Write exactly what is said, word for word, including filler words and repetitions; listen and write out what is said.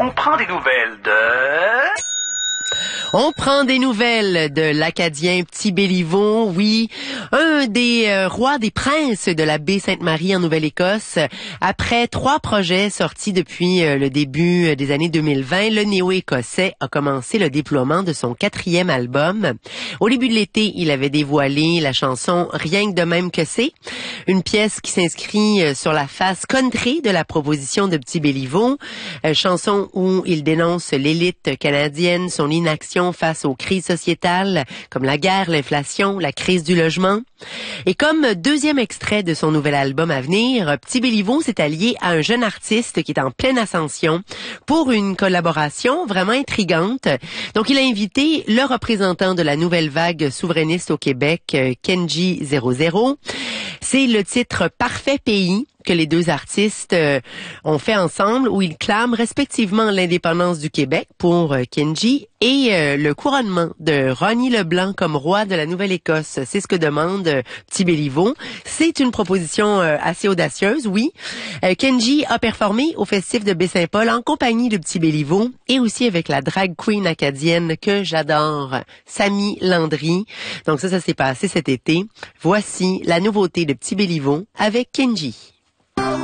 On prend des nouvelles de... On prend des nouvelles de l'Acadien Petit Béliveau, oui, un des euh, rois des princes de la baie Sainte-Marie en Nouvelle-Écosse. Après trois projets sortis depuis euh, le début des années deux mille vingt, le néo-écossais a commencé le déploiement de son quatrième album. Au début de l'été, il avait dévoilé la chanson Rien que de même que c'est, une pièce qui s'inscrit sur la face country de la proposition de Petit Béliveau, euh, chanson où il dénonce l'élite canadienne, son inaction face aux crises sociétales comme la guerre, l'inflation, la crise du logement. Et comme deuxième extrait de son nouvel album à venir, Petit Béliveau s'est allié à un jeune artiste qui est en pleine ascension pour une collaboration vraiment intrigante. Donc il a invité le représentant de la nouvelle vague souverainiste au Québec, Kenji zéro zéro. C'est le titre Parfait pays que les deux artistes euh, ont fait ensemble, où ils clament respectivement l'indépendance du Québec pour euh, Kenji et euh, le couronnement de Ronnie Leblanc comme roi de la Nouvelle-Écosse. C'est ce que demande euh, Petit Béliveau. C'est une proposition euh, assez audacieuse, oui. Euh, Kenji a performé au Festif de Baie-Saint-Paul en compagnie de Petit Béliveau et aussi avec la drag queen acadienne que j'adore, Samy Landry. Donc ça, ça s'est passé cet été. Voici la nouveauté de Petit Béliveau avec Kenji.